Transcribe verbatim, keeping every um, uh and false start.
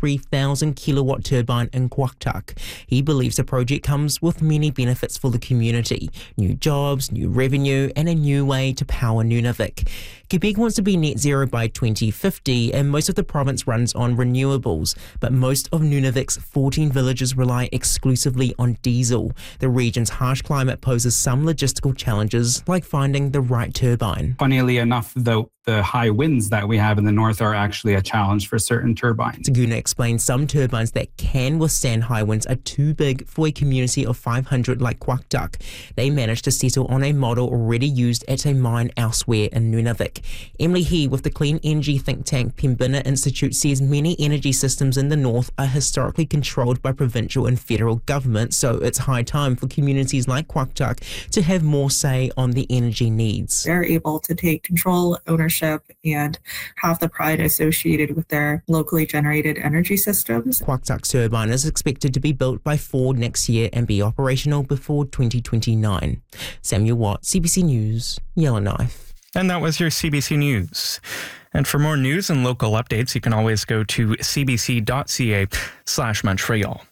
three thousand kilowatt turbine in Kwaktak. He believes the project comes with many benefits for the community: new jobs, new revenue, and a new way to power Nunavik. Quebec wants to be net zero by twenty fifty, and most of the province runs on renewables, but most of Nunavik's fourteen villages rely exclusively on diesel. The region's harsh climate poses some logistical challenges, like finding the right turbine. Funnily enough, though, the high winds that we have in the north are actually a challenge for certain turbines. Saguna explains some turbines that can withstand high winds are too big for a community of five hundred like Kwaktak. They managed to settle on a model already used at a mine elsewhere in Nunavik. Emily He with the clean energy think tank Pembina Institute says many energy systems in the north are historically controlled by provincial and federal government, so it's high time for communities like Kwaktak to have more say on the energy needs. They're able to take control, ownership, and have the pride associated with their locally generated energy systems. Kwaktak's turbine is expected to be built by Ford next year and be operational before twenty twenty-nine. Samuel Watt, C B C News, Yellowknife. And that was your C B C News. And for more news and local updates, you can always go to cbc.ca slash Montreal.